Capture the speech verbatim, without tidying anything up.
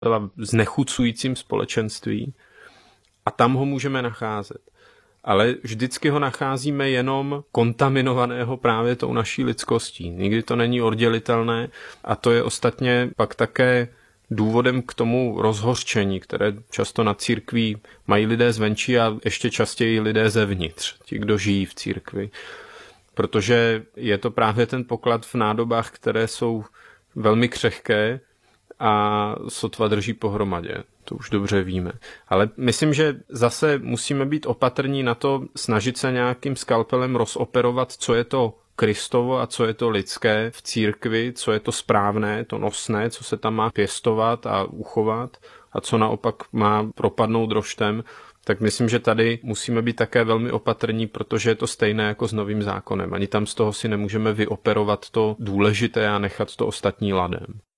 znechucujícím společenství a tam ho můžeme nacházet. Ale vždycky ho nacházíme jenom kontaminovaného právě tou naší lidskostí. Nikdy to není oddělitelné a to je ostatně pak také důvodem k tomu rozhořčení, které často na církví mají lidé zvenčí a ještě častěji lidé zevnitř, ti, kdo žijí v církvi. Protože je to právě ten poklad v nádobách, které jsou velmi křehké a sotva drží pohromadě. To už dobře víme. Ale myslím, že zase musíme být opatrní na to, snažit se nějakým skalpelem rozoperovat, co je to Kristovo a co je to lidské v církvi, co je to správné, to nosné, co se tam má pěstovat a uchovat a co naopak má propadnout roštem. Tak myslím, že tady musíme být také velmi opatrní, protože je to stejné jako s Novým zákonem. Ani tam z toho si nemůžeme vyoperovat to důležité a nechat to ostatní ladem.